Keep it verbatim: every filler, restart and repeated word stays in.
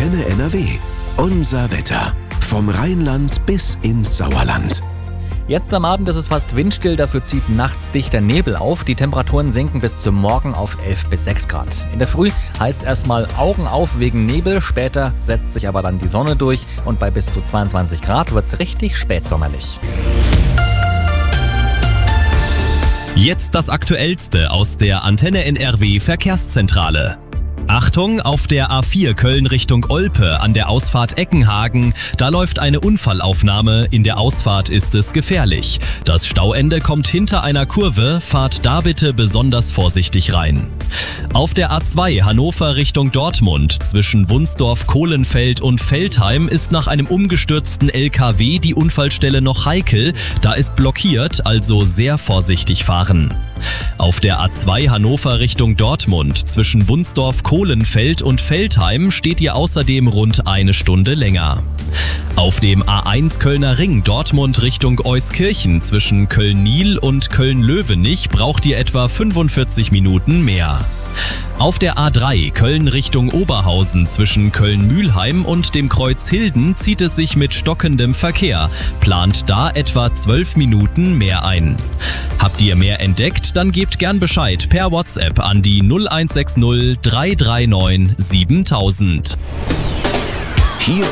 Antenne N R W. Unser Wetter. Vom Rheinland bis ins Sauerland. Jetzt am Abend ist es fast windstill, dafür zieht nachts dichter Nebel auf. Die Temperaturen sinken bis zum Morgen auf elf bis sechs Grad. In der Früh heißt erstmal Augen auf wegen Nebel, später setzt sich aber dann die Sonne durch und bei bis zu zweiundzwanzig Grad wird es richtig spätsommerlich. Jetzt das Aktuellste aus der Antenne N R W Verkehrszentrale. Achtung, auf der A vier Köln Richtung Olpe an der Ausfahrt Eckenhagen, da läuft eine Unfallaufnahme, in der Ausfahrt ist es gefährlich. Das Stauende kommt hinter einer Kurve, fahrt da bitte besonders vorsichtig rein. Auf der A zwei Hannover Richtung Dortmund zwischen Wunsdorf, Kohlenfeld und Veltheim ist nach einem umgestürzten L K W die Unfallstelle noch heikel, da ist blockiert, also sehr vorsichtig fahren. Auf der A zwei Hannover Richtung Dortmund zwischen Wunsdorf, Kohlenfeld und Veltheim steht ihr außerdem rund eine Stunde länger. Auf dem A eins Kölner Ring Dortmund Richtung Euskirchen zwischen Köln-Niel und Köln-Löwenich braucht ihr etwa fünfundvierzig Minuten mehr. Auf der A drei Köln Richtung Oberhausen zwischen Köln-Mühlheim und dem Kreuz Hilden zieht es sich mit stockendem Verkehr. Plant da etwa zwölf Minuten mehr ein. Habt ihr mehr entdeckt, dann gebt gern Bescheid per WhatsApp an die null eins sechs null drei drei neun siebentausend. Hier